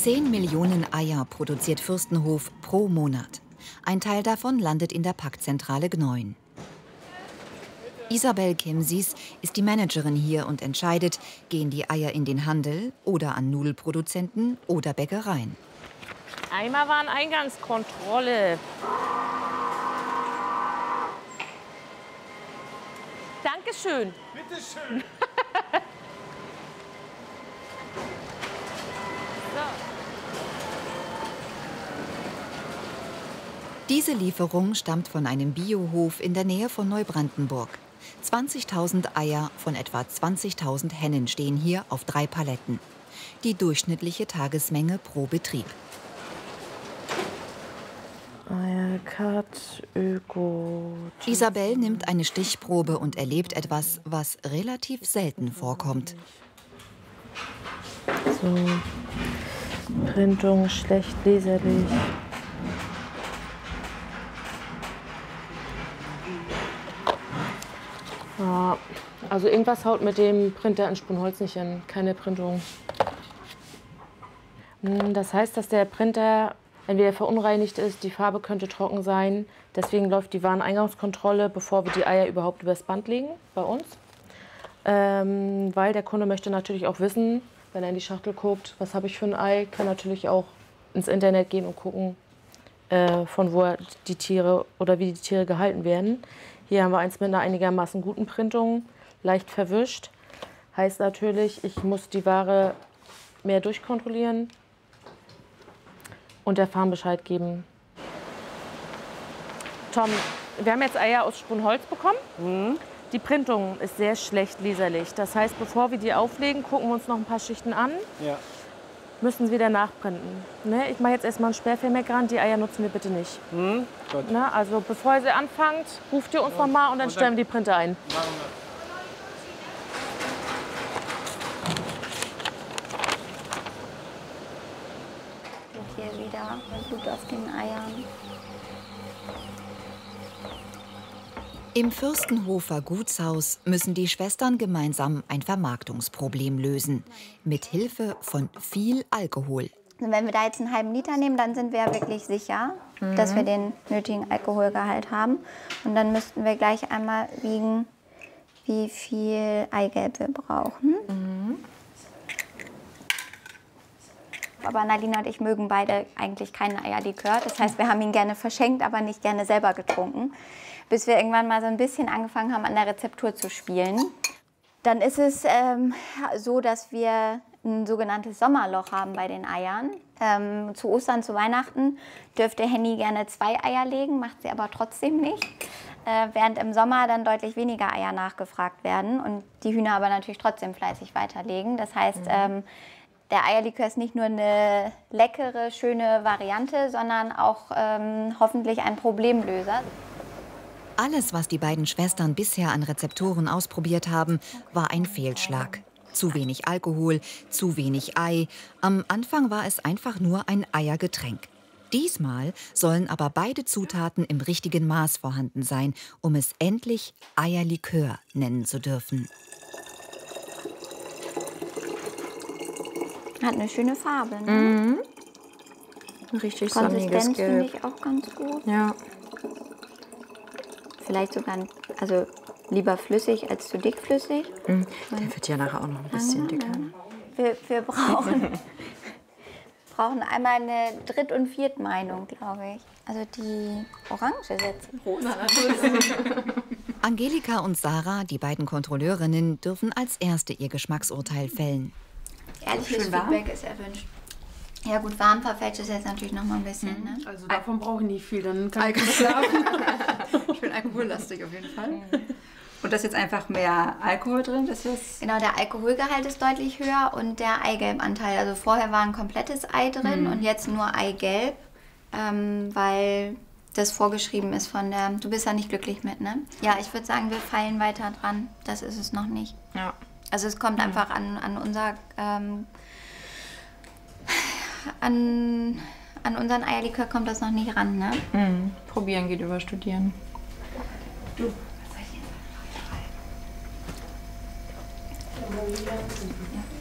10 Millionen Eier produziert Fürstenhof pro Monat. Ein Teil davon landet in der Packzentrale Gneuen. Isabel Kemsis ist die Managerin hier und entscheidet, gehen die Eier in den Handel oder an Nudelproduzenten oder Bäckereien. Einmal war eine Eingangskontrolle. Dankeschön. Bitteschön. Diese Lieferung stammt von einem Biohof in der Nähe von Neubrandenburg. 20.000 Eier von etwa 20.000 Hennen stehen hier auf 3 Paletten. Die durchschnittliche Tagesmenge pro Betrieb. Eierkat Öko. Isabel nimmt eine Stichprobe und erlebt etwas, was relativ selten vorkommt. So, Printung schlecht leserlich. Ja, also irgendwas haut mit dem Printer in Sponholz nicht hin. Keine Printung. Das heißt, dass der Printer entweder verunreinigt ist, die Farbe könnte trocken sein. Deswegen läuft die Wareneingangskontrolle, bevor wir die Eier überhaupt übers Band legen bei uns. Weil der Kunde möchte natürlich auch wissen, wenn er in die Schachtel guckt, was habe ich für ein Ei, kann natürlich auch ins Internet gehen und gucken, von wo die Tiere oder wie die Tiere gehalten werden. Hier haben wir eins mit einer einigermaßen guten Printung, leicht verwischt. Heißt natürlich, ich muss die Ware mehr durchkontrollieren und der Farm Bescheid geben. Tom, wir haben jetzt Eier aus Sponholz bekommen. Mhm. Die Printung ist sehr schlecht leserlich. Das heißt, bevor wir die auflegen, gucken wir uns noch ein paar Schichten an. Ja. Müssen sie wieder nachprinten. Ne? Ich mache jetzt erstmal einen Sperrfilmmaker ran. Die Eier nutzen wir bitte nicht. Mhm. Ne? Also bevor ihr sie anfangt, ruft ihr uns noch mal und dann stellen wir die Printer ein. Machen wir. Und hier wieder Blut auf den Eiern. Im Fürstenhofer Gutshaus müssen die Schwestern gemeinsam ein Vermarktungsproblem lösen. Mit Hilfe von viel Alkohol. Wenn wir da jetzt einen halben Liter nehmen, dann sind wir ja wirklich sicher, dass wir den nötigen Alkoholgehalt haben. Und dann müssten wir gleich einmal wiegen, wie viel Eigelb wir brauchen. Aber Annalena und ich mögen beide eigentlich keinen Eierlikör. Das heißt, wir haben ihn gerne verschenkt, aber nicht gerne selber getrunken. Bis wir irgendwann mal so ein bisschen angefangen haben, an der Rezeptur zu spielen. Dann ist es so, dass wir ein sogenanntes Sommerloch haben bei den Eiern. Zu Ostern, zu Weihnachten dürfte Henny gerne 2 Eier legen, macht sie aber trotzdem nicht. Während im Sommer dann deutlich weniger Eier nachgefragt werden und die Hühner aber natürlich trotzdem fleißig weiterlegen. Das heißt, der Eierlikör ist nicht nur eine leckere, schöne Variante, sondern auch hoffentlich ein Problemlöser. Alles, was die beiden Schwestern bisher an Rezepturen ausprobiert haben, war ein Fehlschlag. Zu wenig Alkohol, zu wenig Ei. Am Anfang war es einfach nur ein Eiergetränk. Diesmal sollen aber beide Zutaten im richtigen Maß vorhanden sein, um es endlich Eierlikör nennen zu dürfen. Hat eine schöne Farbe, ne? Richtig sonniges Konsistenz finde Gelb. ich auch ganz gut. Ja. Vielleicht sogar, also lieber flüssig als zu dickflüssig. Der wird ja nachher auch noch ein bisschen dicker. Wir brauchen einmal eine Dritt- und Viertmeinung, glaube ich. Also die Orange setzen. Angelika und Sarah, die beiden Kontrolleurinnen, dürfen als Erste ihr Geschmacksurteil fällen. Ehrliches Feedback ist erwünscht. Ja gut, warm verfälscht ist jetzt natürlich noch mal ein bisschen. Ne? Also davon brauche ich nicht viel, dann kann ich gut schlafen. Ich bin alkohollastig auf jeden Fall. Und da ist jetzt einfach mehr Alkohol drin? Das ist Genau, der Alkoholgehalt ist deutlich höher und der Eigelbanteil. Also vorher war ein komplettes Ei drin und jetzt nur Eigelb, weil das vorgeschrieben ist von der... Du bist ja nicht glücklich mit, ne? Ja, ich würde sagen, wir feilen weiter dran. Das ist es noch nicht. Ja. Also es kommt einfach an unser... An unseren Eierlikör kommt das noch nicht ran, ne? Probieren geht über Studieren. Du, was soll ich jetzt schreiben? Ja.